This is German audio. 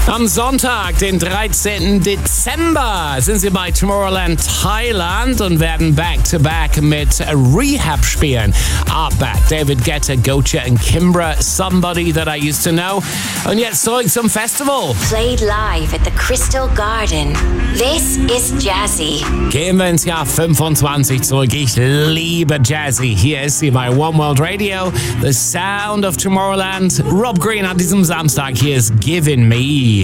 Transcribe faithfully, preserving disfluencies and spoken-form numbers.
Am Sonntag, den dreizehnten Dezember, sind sie bei Tomorrowland Thailand und werden Back-to-Back mit Rehab spielen. Artback, David Guetta, Gocha und Kimbra, Somebody That I Used to Know. Und jetzt zurück zum Festival. Played live at the Crystal Garden. This is Jazzy. Gehen wir ins Jahr fünfundzwanzig zurück. Ich liebe Jazzy. Hier ist sie bei One World Radio. The Sound of Tomorrowland. Rob Green an diesem Samstag. Hier ist Giving Me.